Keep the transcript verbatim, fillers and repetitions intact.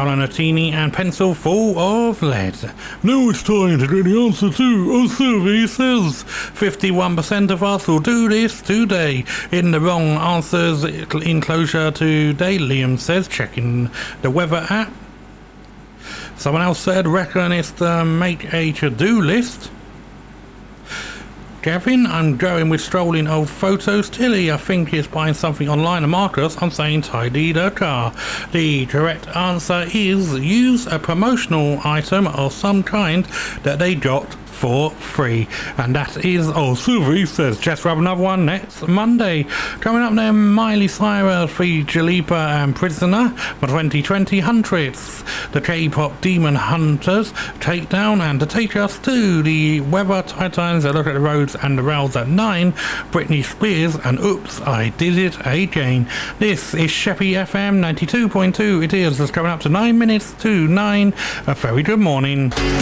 Valentini and pencil full of lead. Now it's time to do the answer to a survey says fifty-one percent of us will do this today. In the wrong answers enclosure today, Liam says, checking the weather app. Someone else said, reckon it's to make a to-do list. Gavin, I'm going with strolling old photos. Tilly, I think it's buying something online. And Marcus, I'm saying tidy the car. The correct answer is use a promotional item of some kind that they got for free. And that is all Suvi says. Just grab another one next Monday. Coming up then, Miley Cyrus, Free Jalipa and Prisoner for twenty twenty hundreds. The K-pop Demon Hunters Takedown, and to take us to the weather titans, a look at the roads and the rails at nine. Britney Spears and Oops, I Did It Again. This is Sheppy F M ninety-two point two. It is just coming up to nine minutes to nine. A very good morning.